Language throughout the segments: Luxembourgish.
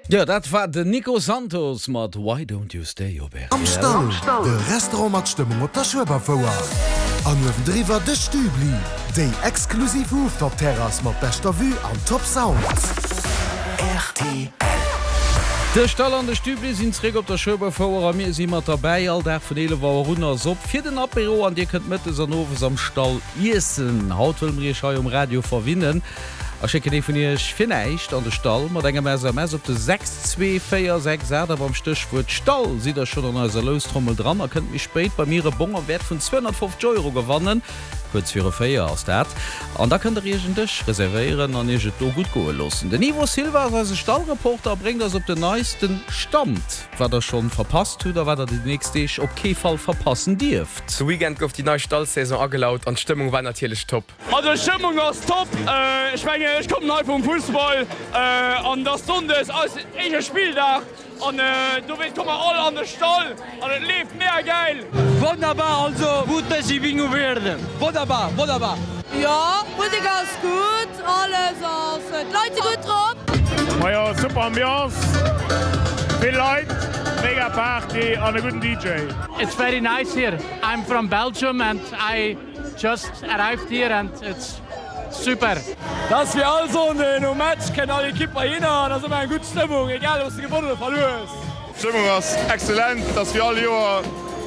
Ja, dat war de Nico Santos mat Why don't you stay op Am Stall, de Restaurant mat Stimmung op der Schwebervouer. Anwen driwer de Stübli, déi exklusiv Roof op Terras mat bester Vue an Top Sound. RTL. De Stall an de Stübli sinn zré op der Schwebervouer mir si mat dabei all der vunele war runners op. Fir den Apero an Dir kënt Mëtte an Nowes am Stall Issen. Haut will mir schei Radio verwinnen. Schicke von ihr finneicht an der Stall mat engem SMS op de 6246 beim Stichwur Stall sieht er schon an Lostrommel dran. Er könnt mich spät bei mir Bonger Wert von 250 € gewonnen. Kurz für Feier aus dat. An da könnt ihr dich reservieren an ihr do gut go lassen. Den Ivo Silva als Stallreporter bringt das op den neuesten Stand. War der schon verpasst oder war der die nächste okay Fall verpassen dirft. Zu Weekend gouf die neue Stallsaison angelaut an Stimmung war natürlich top. Also Stimmung ist top. Ich meine, ich komme neu vom Fußball an der Stunde ist als ich Spieldach und du willst kommen alle an den Stall und es lief mehr geil. Wunderbar, also gut, dass Sie Bingo werden. Wunderbar, wunderbar. Ja, Musik ist gut, alles ist Leute gut drauf. Ja, super Ambiance, viel Leute, mega Party und einen guten DJ. It's very nice here. I'm from Belgium and I just arrived here and it's super. Dass wir also no Match kennen alle Kipper hin, das ist immer eine gute Stimmung, egal was du gewonnen oder verloren hast. Stimmung ist exzellent, dass wir alle Jahre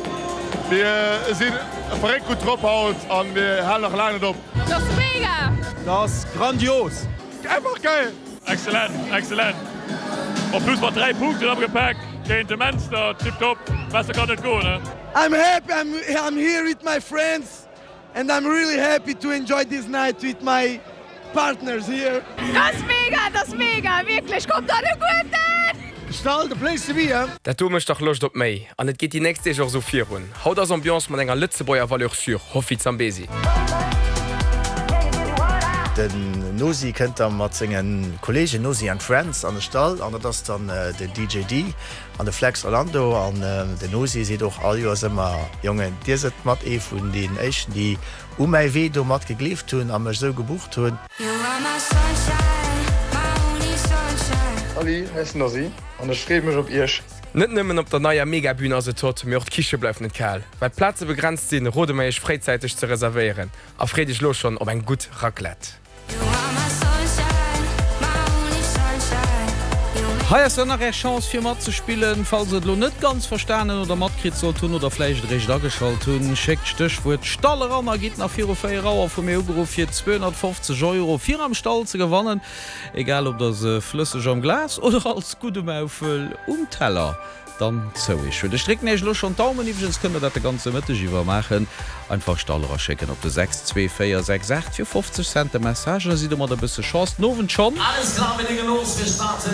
wir sind verrückt gut drauf haut und wir haben noch lange drauf. Das ist mega! Das ist grandios. Einfach geil. Exzellent, exzellent. Und plus mal 3 Punkte abgepackt gegen den Münster, tipptopp. Was kann nicht gehen, ne? I'm happy, I'm here with my friends and I'm really happy to enjoy this night with my partners here. Das ist mega, wirklich, kommt da eine gute! Stall, the place to be, eh? Dat du mech doch locht op méi. An et geht die nächste Joch so vir hun. Haut as Ambiance man enger Lützebauer Valeur sur, hoffi Zambesi. Den Nosi kennt am mat zingen Kollege Nosi and Friends an der Stall, an dats dann de DJD an de Flex Orlando an de Nosi se doch all Joer simmer jungen Dir se mat vun den Echen, die méi weh do mat gegleft hunn an mech so gebucht hunn. Ali, hessen Nosi, an der schreeb mech op Isch. Net nëmmen op der naier Megabühne se tot mé Kiche bleif net Kerl. Weil Plaze begrenzt sinn Rode meich freizeitig ze reservieren. A Fredig lo schon op ein gut Raclette. Heier nach Chance fir mat zu spielen, falls se lo net ganz verstanen oder matkrit zo tun oder fleischrich dageschalt hun schickt Stichwur Stallerrammer geht nach 4 vu mir Euro fir 250 € 4 am Stall ze gewannen, egal ob das flüssig am Glas oder als gute Maufel Teller. Dann zo ich de Stricknelo schon Daumen kënne dat de ganze Mëtteiwwer machen. Einfach Stallerer schicken op de 62468 für 50 Cent Message si mat der bisse Chance nowen schon. Alles klar, wenn ihr los, wir starten.